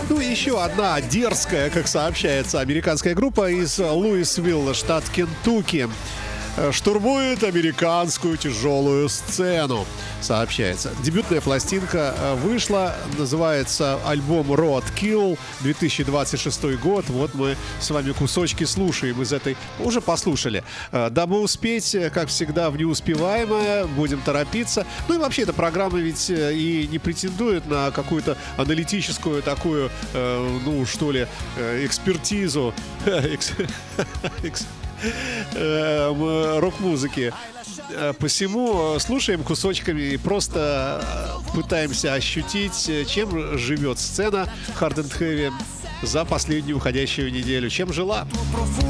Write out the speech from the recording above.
Ну и еще одна дерзкая, как сообщается, американская группа из Луисвилла, штат Кентукки, штурмует американскую тяжелую сцену, сообщается. Дебютная пластинка вышла, называется альбом Roadkill, 2026 год. Вот мы с вами кусочки слушаем из этой, уже послушали. Дабы успеть, как всегда, в неуспеваемое, будем торопиться. Ну и вообще эта программа ведь и не претендует на какую-то аналитическую такую, ну что ли, экспертизу рок-музыки. Посему слушаем кусочками и просто пытаемся ощутить, чем живет сцена Hard and Heavy за последнюю уходящую неделю, чем жила.